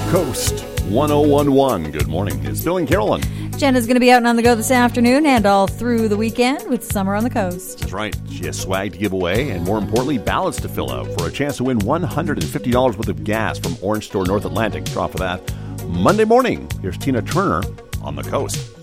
Coast 1011. Good morning. It's Bill and Carolyn. Jenna's going to be out and on the go this afternoon and all through the weekend with Summer on the Coast. That's right. She has swag to give away and, more importantly, ballots to fill out for a chance to win $150 worth of gas from Orange Store North Atlantic. Draw for that Monday morning. Here's Tina Turner on the Coast.